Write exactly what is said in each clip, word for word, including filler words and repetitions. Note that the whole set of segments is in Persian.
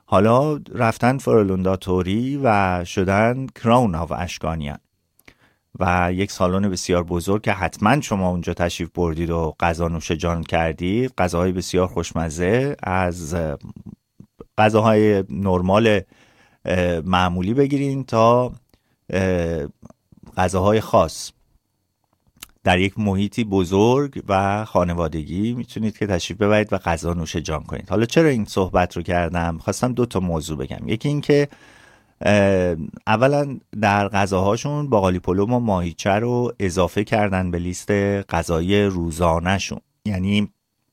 حالا رفتن فرولونداتوری و شدن کراون آف اشکانیان و یک سالن بسیار بزرگ که حتما شما اونجا تشریف بردید و غذا نوش جان کردید. غذاهای بسیار خوشمزه، از غذاهای نرمال معمولی بگیرین تا غذاهای خاص در یک محیطی بزرگ و خانوادگی میتونید که تشریف ببرید و غذا نوش جان کنید. حالا چرا این صحبت رو کردم؟ خواستم دو تا موضوع بگم. یکی این که اولا در غذاهاشون باقالی پلو و ماهیچه رو اضافه کردن به لیست غذایی روزانه‌شون. یعنی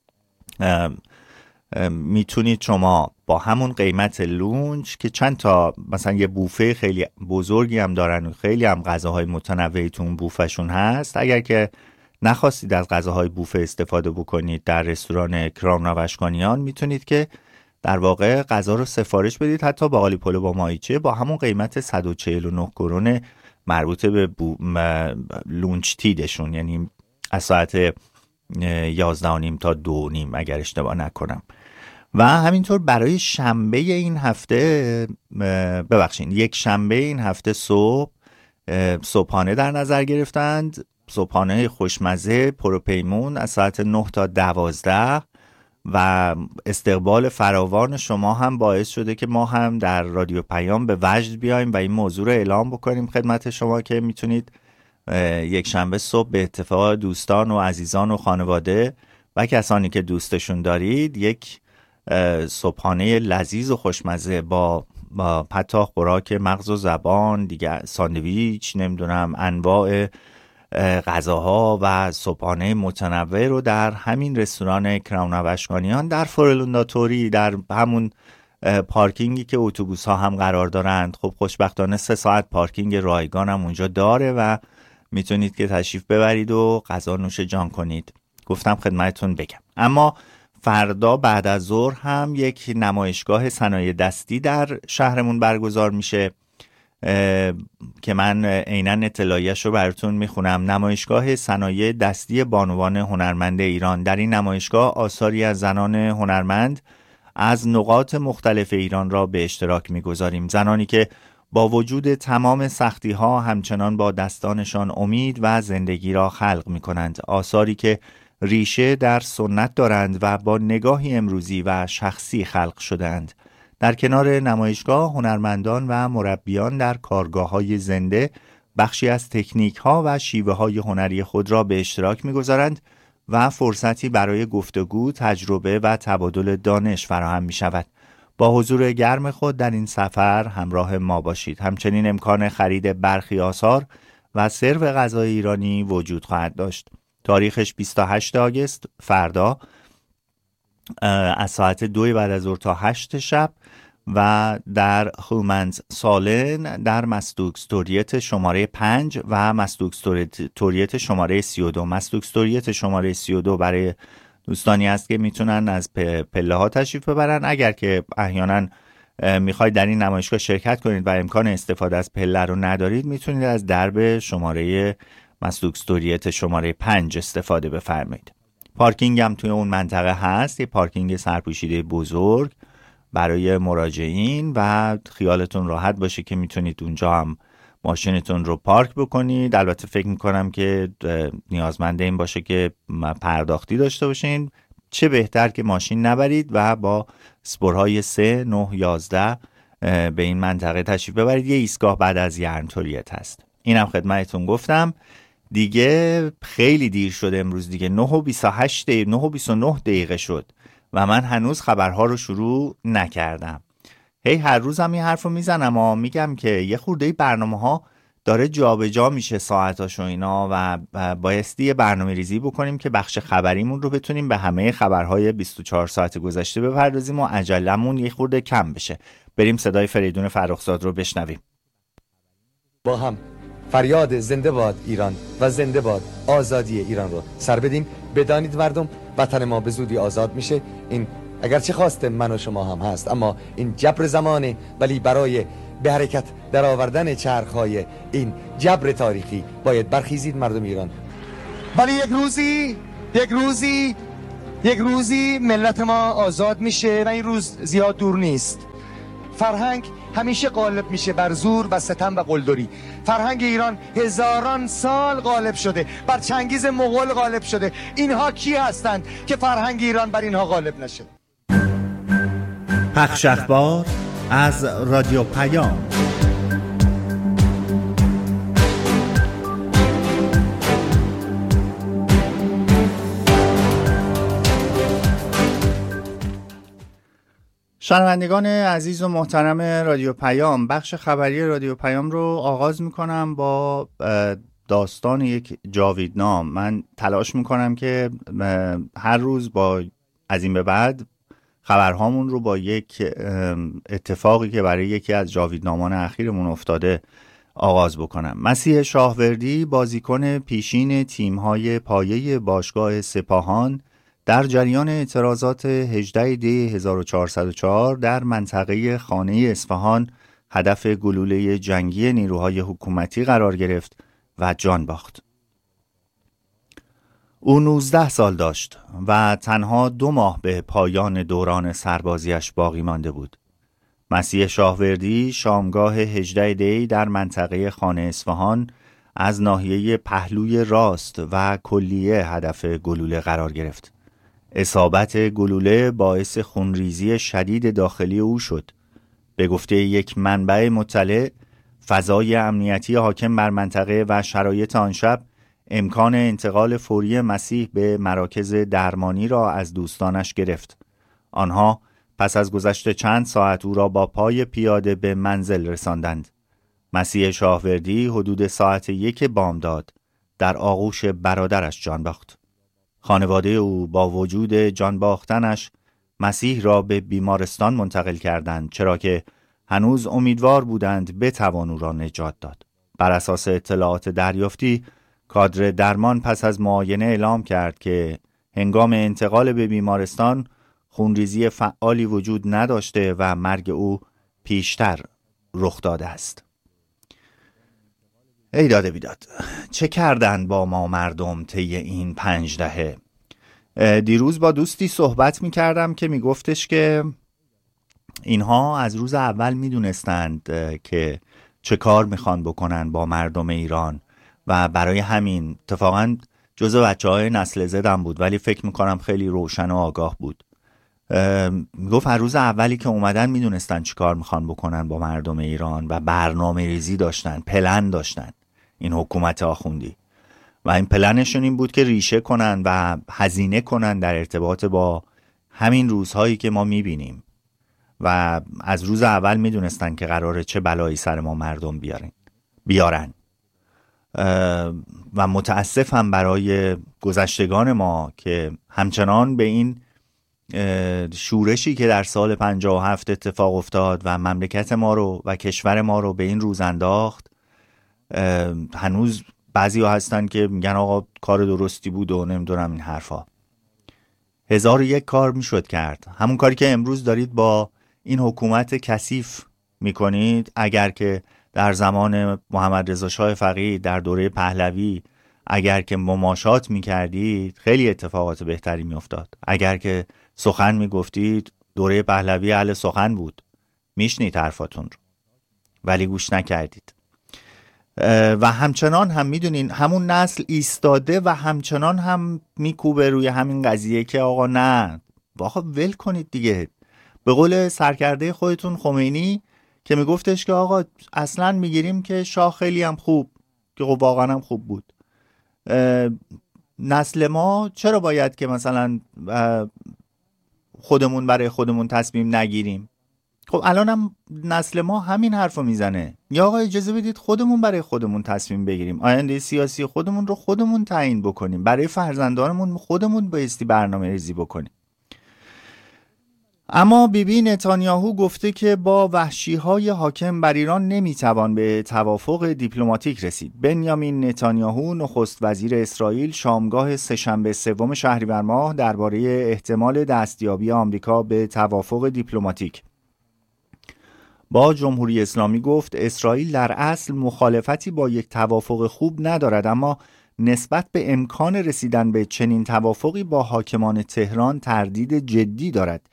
میتونید شما با همون قیمت لونچ که چند تا مثلا یه بوفه خیلی بزرگی هم دارن و خیلی هم غذاهای متنوعی تو اون بوفهشون هست، اگر که نخواستید از غذاهای بوفه استفاده بکنید در رستوران کراون آف اشکانیان، میتونید که در واقع غذا رو سفارش بدید، حتی باقالی پلو با ماهیچه با همون قیمت صد و چهل و نه کرون مربوط به بو... لونچ تیدشون، یعنی از ساعت یازده و نیم تا دو نیم اگر اشتباه نکنم. و همینطور برای شنبه این هفته ببخشید یک شنبه این هفته صبح صبحانه در نظر گرفتند، صبحانه خوشمزه پروپیمون از ساعت نه تا دوازده و استقبال فراوان شما هم باعث شده که ما هم در رادیو پیام به وجد بیایم و این موضوع رو اعلام بکنیم خدمت شما که میتونید یک شنبه صبح به اتفاق دوستان و عزیزان و خانواده و کسانی که دوستشون دارید یک صبحانه لذیذ و خوشمزه با با حتی خوراک مغز و زبان دیگه، ساندویچ، نمیدونم انواع غذاها و صبحانه متنوع رو در همین رستوران کراون آف اشکانیان در فرولونداتوری، در همون پارکینگی که اتوبوس ها هم قرار دارند. خب خوشبختانه سه ساعت پارکینگ رایگان هم اونجا داره و میتونید که تشریف ببرید و غذا نوش جان کنید. گفتم خدمتتون بگم. اما فردا بعد از ظهر هم یک نمایشگاه صنایع دستی در شهرمون برگزار میشه که من عیناً اطلاعیه‌اش رو براتون میخونم. نمایشگاه صنایع دستی بانوان هنرمند ایران. در این نمایشگاه آثاری از زنان هنرمند از نقاط مختلف ایران را به اشتراک میگذاریم، زنانی که با وجود تمام سختی ها همچنان با دستانشان امید و زندگی را خلق می کنند. آثاری که ریشه در سنت دارند و با نگاهی امروزی و شخصی خلق شدند. در کنار نمایشگاه هنرمندان و مربیان در کارگاه های زنده بخشی از تکنیک ها و شیوه های هنری خود را به اشتراک می گذارند و فرصتی برای گفتگو، تجربه و تبادل دانش فراهم می شود. با حضور گرم خود در این سفر همراه ما باشید. همچنین امکان خرید برخی آثار و سرو غذای ایرانی وجود خواهد داشت. تاریخش بیست و هشتم آگوست، فردا از ساعت دو بعد از ظهر تا هشت شب و در خومنز سالن در مستوکستوریت شماره پنج و مستوکستوریت شماره سی و دو. مستوکستوریت شماره سی و دو برای دوستانی هست که میتونن از پله ها تشریف ببرن. اگر که احیانا میخواید در این نمایشگاه شرکت کنید و امکان استفاده از پله رو ندارید، میتونید از درب شماره مستوکستوریت شماره پنج استفاده بفرمایید. پارکینگ هم توی اون منطقه هست، یه پارکینگ سرپوشیده بزرگ برای مراجعین و خیالتون راحت باشه که میتونید اونجا هم ماشینتون رو پارک بکنید. البته فکر میکنم که نیازمنده این باشه که پرداختی داشته باشین. چه بهتر که ماشین نبرید و با سپورهای سه، نه، یازده به این منطقه تشریف ببرید. یه ایستگاه بعد از یرنتوریت هست. اینم خدمتتون گفتم. دیگه خیلی دیر شده امروز، دیگه نه و بیست و هشت دقیقه، نه و بیست و نه دقیقه شد و من هنوز خبرها رو شروع نکردم. هی هر روزم این حرف رو میزنم و میگم که یه خورده برنامه ها داره جابجا میشه ساعتاش و اینا و بایستی برنامه ریزی بکنیم که بخش خبریمون رو بتونیم به همه خبرهای بیست و چهار ساعت گذشته بپردازیم و عجلمون یه خورده کم بشه. بریم صدای فریدون فرخزاد رو بشنویم. با هم فریاد زنده باد ایران و زنده باد آزادی ایران رو سر بدیم. بدانید مردم، وطن ما به زودی آزاد میشه. این اگرچه خواست من و شما هم هست، اما این جبر زمانه، ولی برای به حرکت در آوردن چرخهای این جبر تاریخی باید برخیزید مردم ایران. ولی یک روزی یک روزی یک روزی ملت ما آزاد میشه و این روز زیاد دور نیست. فرهنگ همیشه غالب میشه بر زور و ستم و قلدری. فرهنگ ایران هزاران سال غالب شده، بر چنگیز مغول غالب شده. اینها کی هستند که فرهنگ ایران بر اینها غالب نشه؟ پخش اخبار از رادیو پیام. شنوندگان عزیز و محترم رادیو پیام، بخش خبری رادیو پیام رو آغاز میکنم با داستان یک جاویدنام. من تلاش میکنم که هر روز با از این به بعد خبرهامون رو با یک اتفاقی که برای یکی از جاویدنامان اخیرمون افتاده آغاز بکنم. مسیح شاهوردی، بازیکن پیشین تیم‌های پایه باشگاه سپاهان، در جریان اعتراضات هجدهم دی هزار و چهارصد و چهار در منطقه خانه اصفهان هدف گلوله جنگی نیروهای حکومتی قرار گرفت و جان باخت. او نوزده سال داشت و تنها دو ماه به پایان دوران سربازیش باقی مانده بود. مسیح شاهوردی شامگاه هجدهم دی در منطقه خانه اصفهان از ناحیه پهلوی راست و کلیه هدف گلوله قرار گرفت. اصابت گلوله باعث خونریزی شدید داخلی او شد. به گفته یک منبع مطلع، فضای امنیتی حاکم بر منطقه و شرایط آن شب امکان انتقال فوری مسیح به مراکز درمانی را از دوستانش گرفت. آنها پس از گذشت چند ساعت او را با پای پیاده به منزل رساندند. مسیح شاهوردی حدود ساعت یک بامداد در آغوش برادرش جان باخت. خانواده او با وجود جان باختنش مسیح را به بیمارستان منتقل کردند، چرا که هنوز امیدوار بودند بتوان او را نجات داد. بر اساس اطلاعات دریافتی، کادر درمان پس از معاینه اعلام کرد که هنگام انتقال به بیمارستان خونریزی فعالی وجود نداشته و مرگ او پیشتر رخ داده است. ای داده بیداد، چه کردن با ما مردم طی این پنج دهه؟ دیروز با دوستی صحبت می کردم که می گفتش که اینها از روز اول می دونستند که چه کار می خوان بکنن با مردم ایران و برای همین اتفاقا جزو بچه های نسل زدم بود، ولی فکر می کنم خیلی روشن و آگاه بود. می گفت هر روز اولی که اومدن می دونستن چه کار می خوان بکنن با مردم ایران و برنامه ریزی داشتن، پلن داشتن این حکومت آخوندی، و این پلنشون این بود که ریشه کنن و هزینه کنن در ارتباط با همین روزهایی که ما میبینیم و از روز اول میدونستن که قراره چه بلایی سر ما مردم بیارن بیارن و متاسفم برای گذشتگان ما که همچنان به این شورشی که در سال پنجاه و هفت اتفاق افتاد و مملکت ما رو و کشور ما رو به این روز انداخت، هنوز بعضی ها هستن که میگن آقا کار درستی بود و نمیدونم این حرفا. هزار و یک کار میشد کرد، همون کاری که امروز دارید با این حکومت کثیف میکنید. اگر که در زمان محمد رضا شاه فقیه در دوره پهلوی اگر که مماشات میکردید خیلی اتفاقات بهتری میافتاد. اگر که سخن میگفتید، دوره پهلوی اهل سخن بود، میشنید حرفاتون رو، ولی گوش نکردید. و همچنان هم میدونین همون نسل ایستاده و همچنان هم میکوبه روی همین قضیه که آقا نه، آقا ول کنید دیگه. به قول سرکرده خودتون خمینی که میگفتش که آقا اصلا میگیریم که شاه خیلی هم خوب، که واقعا هم خوب بود، نسل ما چرا باید که مثلا خودمون برای خودمون تصمیم نگیریم؟ خب الان هم نسل ما همین حرفو میزنه، یا آقا اجازه بدید خودمون برای خودمون تصمیم بگیریم، آینده سیاسی خودمون رو خودمون تعیین بکنیم، برای فرزندانمون خودمون بایستی برنامه ریزی بکنیم. اما بیبی نتانیاهو گفته که با وحشی‌های حاکم بر ایران نمیتوان به توافق دیپلماتیک رسید. بنیامین نتانیاهو نخست وزیر اسرائیل شامگاه سه‌شنبه سوم شهریور ماه درباره احتمال دستیابی آمریکا به توافق دیپلماتیک با جمهوری اسلامی گفت اسرائیل در اصل مخالفتی با یک توافق خوب ندارد، اما نسبت به امکان رسیدن به چنین توافقی با حاکمان تهران تردید جدی دارد.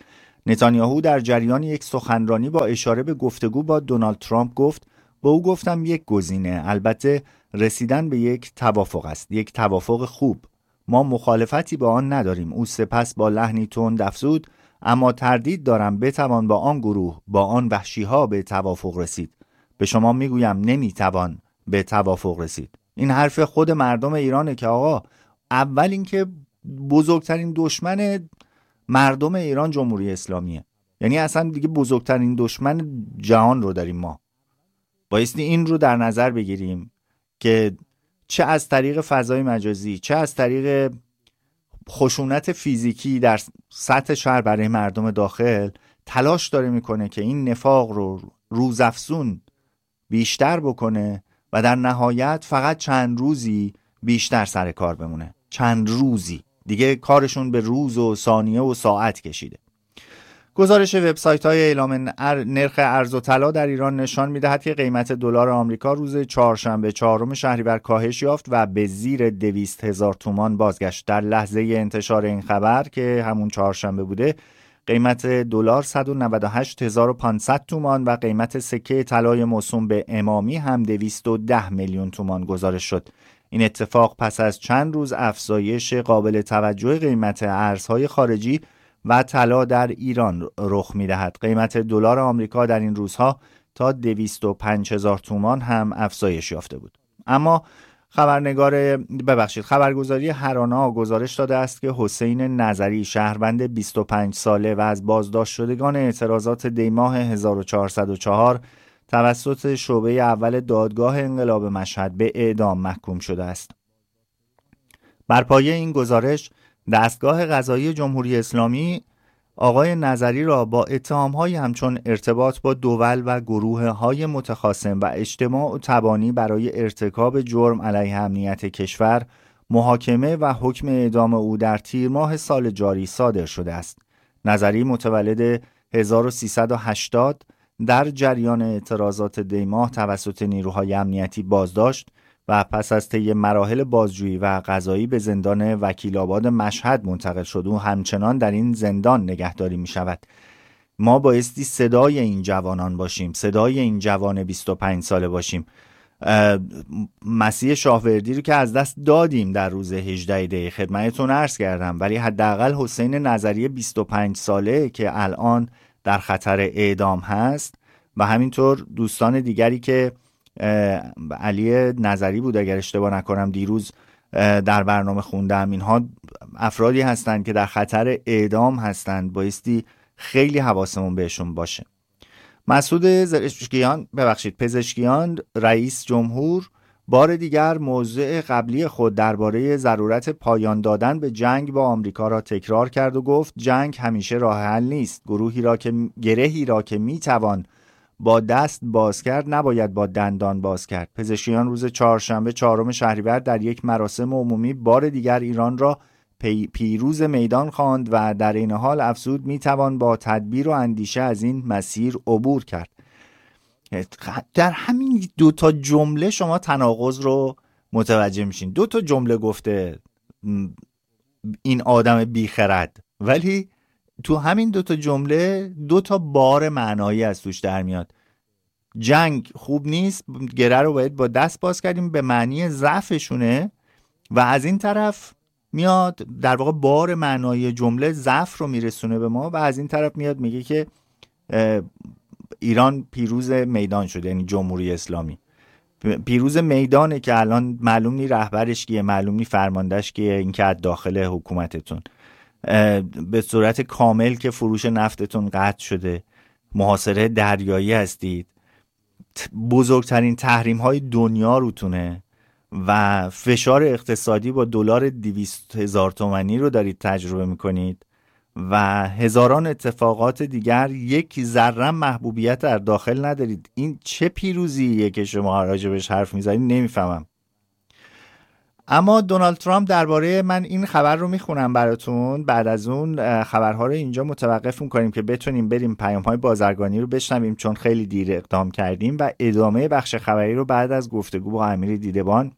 نتانیاهو در جریان یک سخنرانی با اشاره به گفتگو با دونالد ترامپ گفت: با او گفتم یک گزینه، البته رسیدن به یک توافق است، یک توافق خوب. ما مخالفتی با آن نداریم. او سپس با لحنی تند افزود: اما تردید دارم بتوان با آن گروه، با آن وحشی‌ها به توافق رسید. به شما میگویم نمیتوان به توافق رسید. این حرف خود مردم ایرانه که آقا اول اینکه بزرگترین دشمن مردم ایران جمهوری اسلامیه. یعنی اصلا دیگه بزرگترین دشمن جهان رو داریم ما. بایستی این رو در نظر بگیریم که چه از طریق فضای مجازی، چه از طریق خشونت فیزیکی در سطح شهر برای مردم داخل تلاش داره میکنه که این نفاق رو روزافزون بیشتر بکنه و در نهایت فقط چند روزی بیشتر سر کار بمونه. چند روزی دیگه کارشون به روز و ثانیه و ساعت کشیده. گزارش وبسایت‌های اعلام نرخ ارز و طلا در ایران نشان می‌دهد که قیمت دلار آمریکا روز چهارشنبه چهارم شهریور کاهش یافت و به زیر دویست هزار تومان بازگشت. در لحظه انتشار این خبر که همون چهارشنبه بوده، قیمت دلار صد و نود و هشت هزار و پانصد تومان و قیمت سکه طلای موسوم به امامی هم دویست و ده میلیون تومان گزارش شد. این اتفاق پس از چند روز افزایش قابل توجه قیمت ارزهای خارجی و طلا در ایران رخ می‌دهد. قیمت دلار آمریکا در این روزها تا دویست و پنج هزار تومان هم افزایش یافته بود. اما خبرنگار ببخشید خبرگزاری هرانا گزارش داده است که حسین نظری، شهروند بیست و پنج ساله و از بازداشت شدگان اعتراضات دیماه هزار و چهارصد و چهار توسط شعبه اول دادگاه انقلاب مشهد به اعدام محکوم شده است. بر پایه این گزارش دستگاه قضایی جمهوری اسلامی آقای نظری را با اتهام‌های همچون ارتباط با دول و گروه‌های متخاصم و اجتماع و تبانی برای ارتکاب جرم علیه امنیت کشور محاکمه و حکم اعدام او در تیر ماه سال جاری صادر شده است. نظری متولد هزار و سیصد و هشتاد در جریان اعتراضات دیماه توسط نیروهای امنیتی بازداشت و پس از طی مراحل بازجویی و قضایی به زندان وکیل‌آباد مشهد منتقل شد. او همچنان در این زندان نگهداری می شود. ما بایستی صدای این جوانان باشیم، صدای این جوان بیست و پنج ساله باشیم. مسیح شاهوردی رو که از دست دادیم در روز هجده دی خدمتتون عرض کردم، ولی حداقل حسین نظری بیست و پنج ساله که الان در خطر اعدام هست و همینطور دوستان دیگری که علی نظری بود اگر اشتباه نکنم دیروز در برنامه خوندم، اینها افرادی هستند که در خطر اعدام هستند. بایستی خیلی حواسمون بهشون باشه. مسعود زرشکیان ببخشید پزشکیان رئیس جمهور بار دیگر موضوع قبلی خود درباره ضرورت پایان دادن به جنگ با آمریکا را تکرار کرد و گفت جنگ همیشه راه حل نیست. گروهی را که گرهی را که میتوان با دست باز کرد نباید با دندان باز کرد. پزشکیان روز چهارشنبه چهارم شهریور در یک مراسم عمومی بار دیگر ایران را پی پیروز میدان خواند و در این حال افزود میتوان با تدبیر و اندیشه از این مسیر عبور کرد. در همین دو تا جمله شما تناقض رو متوجه میشین. دو تا جمله گفته این آدم بیخرد، ولی تو همین دو تا جمله دو تا بار معنایی از توش در میاد. جنگ خوب نیست، گره رو باید با دست باز کردیم به معنی ضعفشونه، و از این طرف میاد در واقع بار معنایی جمله ضعف رو میرسونه به ما و از این طرف میاد میگه که ایران پیروز میدان شده، یعنی جمهوری اسلامی پیروز میدانه که الان معلوم نی رهبرش کیه، معلوم نی فرماندهش کیه، این که از داخل حکومتتون به صورت کامل که فروش نفتتون قطع شده، محاصره دریایی هستید، بزرگترین تحریم های دنیا روتونه و فشار اقتصادی با دلار دویست هزار تومانی رو دارید تجربه میکنید و هزاران اتفاقات دیگر، یک ذره محبوبیت در داخل ندارید. این چه پیروزیه که شما راجبش حرف میزنید؟ نمیفهمم. اما دونالد ترامپ درباره، من این خبر رو میخونم براتون، بعد از اون خبرها رو اینجا متوقف میکنیم که بتونیم بریم پیام‌های بازرگانی رو بشنویم چون خیلی دیر اقدام کردیم و ادامه بخش خبری رو بعد از گفتگو با امیر دیدبان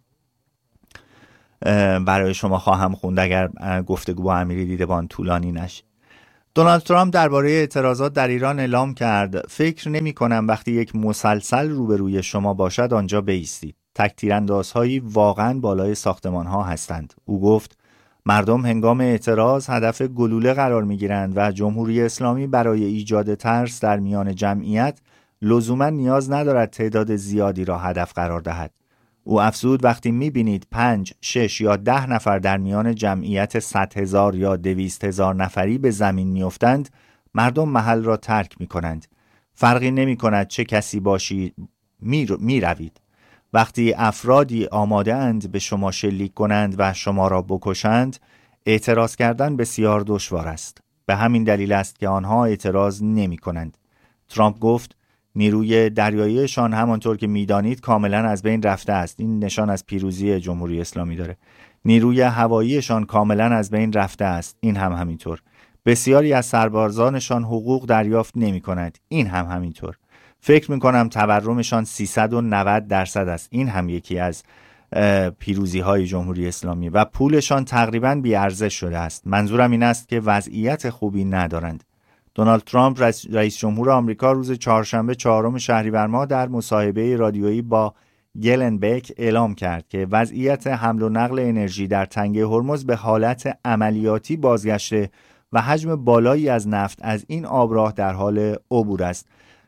برای شما خواهم خوند اگر گفتگو با امیر دیدبان طولانی نشه. دونالد ترامپ درباره اعتراضات در ایران اعلام کرد: فکر نمی کنم وقتی یک مسلسل روبروی شما باشد آنجا بایستید. تک تیراندازهایی واقعا بالای ساختمان ها هستند. او گفت مردم هنگام اعتراض هدف گلوله قرار می گیرند و جمهوری اسلامی برای ایجاد ترس در میان جمعیت لزوما نیاز ندارد تعداد زیادی را هدف قرار دهد. او افزود وقتی می بینید پنج، شش یا ده نفر در میان جمعیت صد هزار یا دویست هزار نفری به زمین می افتند، مردم محل را ترک می کنند. فرقی نمی کند چه کسی باشی، می, می روید. وقتی افرادی آماده اند به شما شلیک کنند و شما را بکشند، اعتراض کردن بسیار دشوار است. به همین دلیل است که آنها اعتراض نمی کنند. ترامپ گفت نیروی دریاییشان همانطور که میدانید کاملا از بین رفته است. این نشان از پیروزی جمهوری اسلامی داره. نیروی هواییشان کاملا از بین رفته است. این هم همینطور. بسیاری از سربازانشان حقوق دریافت نمی کند. این هم همینطور. فکر می کنم تورمشان سیصد و نود درصد است. این هم یکی از پیروزی های جمهوری اسلامی و پولشان تقریبا بی ارزش شده است. منظورم این است که وضعیت خوبی ندارند. دونالد ترامپ رئیس جمهور آمریکا روز چهارشنبه چهارم شهریور ماه در مصاحبه رادیویی با گلن بک اعلام کرد که وضعیت حمل و نقل انرژی در تنگه هرمز به حالت عملیاتی بازگشته و حجم بالایی از نفت از این آبراه در حال عبور است.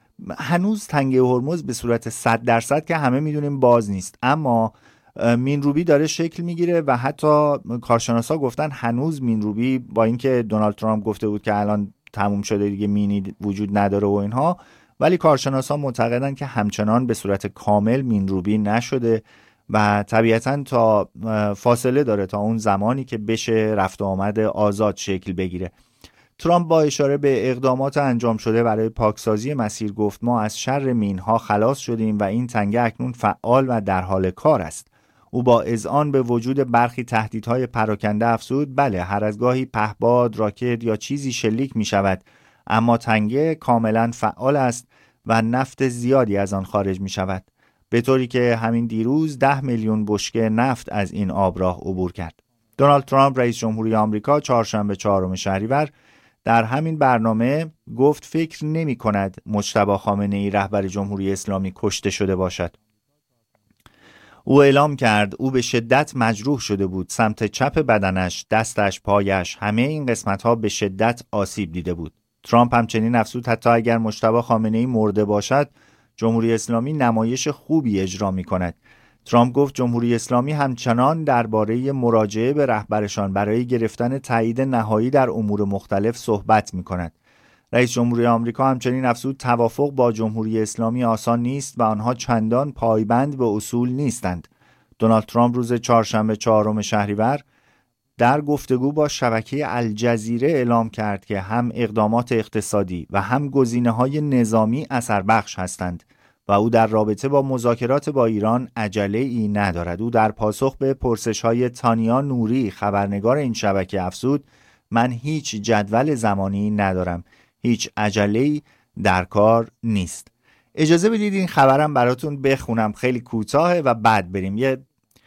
هنوز تنگه هرمز به صورت صد درصد که همه میدونیم باز نیست، اما مینروبی داره شکل میگیره و حتی کارشناسا گفتن هنوز مینروبی، با اینکه دونالد ترامپ گفته بود که الان تموم شده دیگه مینی وجود نداره و اینها، ولی کارشناسا معتقدن که همچنان به صورت کامل مینروبی نشده و طبیعتاً تا فاصله داره تا اون زمانی که بشه رفت و آمد آزاد شکل بگیره. ترامپ با اشاره به اقدامات انجام شده برای پاکسازی مسیر گفت ما از شر مینها خلاص شدیم و این تنگه اکنون فعال و در حال کار است. او با اذعان به وجود برخی تهدیدهای پراکنده افزود بله، هر از گاهی پهباد، راکت یا چیزی شلیک می شود، اما تنگه کاملا فعال است و نفت زیادی از آن خارج می شود، به طوری که همین دیروز ده میلیون بشکه نفت از این آبراه عبور کرد. دونالد ترامپ رئیس جمهوری آمریکا چهارشنبه چهارم شهریور در همین برنامه گفت فکر نمی کند مجتبی خامنه‌ای رهبر جمهوری اسلامی کشته شده باشد. او اعلام کرد او به شدت مجروح شده بود. سمت چپ بدنش، دستش، پایش، همه این قسمت‌ها به شدت آسیب دیده بود. ترامپ همچنین افزود حتی اگر مجتبی خامنه‌ای مرده باشد، جمهوری اسلامی نمایش خوبی اجرا می‌کند. ترامپ گفت جمهوری اسلامی همچنان درباره مراجعه به رهبرشان برای گرفتن تایید نهایی در امور مختلف صحبت می‌کند. رئیس جمهوری آمریکا همچنین افزود توافق با جمهوری اسلامی آسان نیست و آنها چندان پایبند به اصول نیستند. دونالد ترامپ روز چهارشنبه چهارم شهریور در گفتگو با شبکه الجزیره اعلام کرد که هم اقدامات اقتصادی و هم گزینه‌های نظامی اثر بخش هستند و او در رابطه با مذاکرات با ایران عجله‌ای ندارد. او در پاسخ به پرسش‌های تانیا نوری خبرنگار این شبکه افزود من هیچ جدول زمانی ندارم، هیچ عجله‌ای در کار نیست. اجازه بدید این خبرم براتون بخونم، خیلی کوتاهه و بعد بریم. یه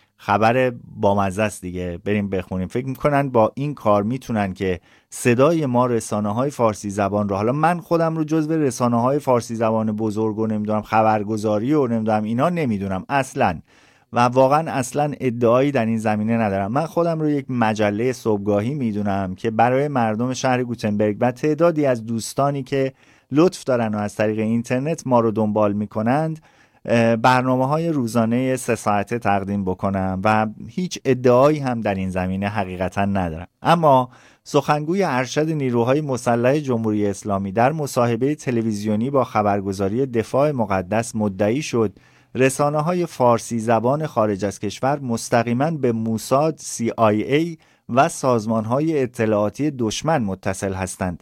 خبر بامزه است دیگه، بریم بخونیم. فکر میکنن با این کار میتونن که صدای ما رسانه‌های فارسی زبان رو، حالا من خودم رو جزو رسانه‌های فارسی زبان بزرگ و نمیدونم خبرگزاری و نمیدونم اینا نمیدونم اصلا و واقعا اصلا ادعایی در این زمینه ندارم. من خودم رو یک مجله صبحگاهی میدونم که برای مردم شهر گوتنبرگ و تعدادی از دوستانی که لطف دارن و از طریق اینترنت ما رو دنبال میکنند برنامه‌های روزانه سه ساعته تقدیم بکنم و هیچ ادعایی هم در این زمینه حقیقتا ندارم. اما سخنگوی ارشد نیروهای مسلح جمهوری اسلامی در مصاحبه تلویزیونی با خبرگزاری دفاع مقدس مدعی شد رسانه‌های فارسی زبان خارج از کشور مستقیما به موساد، سی آی ای و سازمان‌های اطلاعاتی دشمن متصل هستند.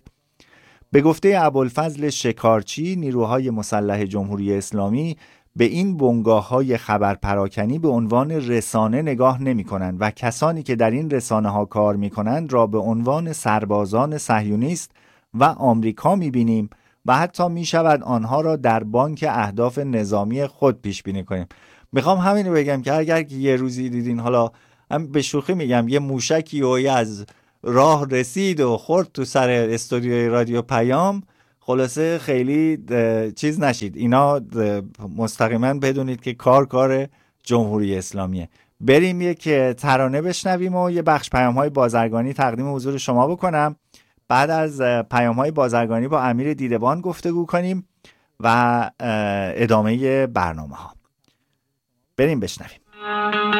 به گفته ابوالفضل شکارچی، نیروهای مسلح جمهوری اسلامی به این بنگاه‌های خبر پراکنی به عنوان رسانه نگاه نمی‌کنند و کسانی که در این رسانه‌ها کار می‌کنند را به عنوان سربازان صهیونیست و آمریکا می‌بینیم و حتی می‌شود آنها را در بانک اهداف نظامی خود پیش بینی کنیم. میخوام همین رو بگم که اگر یه روزی دیدین، حالا هم به شوخی میگم، یه موشکی و از راه رسید و خورد تو سر استودیوی رادیو پیام، خلاصه خیلی چیز نشید. اینا مستقیما بدونید که کار کار جمهوری اسلامیه. بریم یک ترانه بشنویم و یه بخش پیام‌های بازرگانی تقدیم حضور شما بکنم. بعد از پیام‌های بازرگانی با امیر دیدبان گفتگو کنیم و ادامه برنامه ها. بریم بشنویم.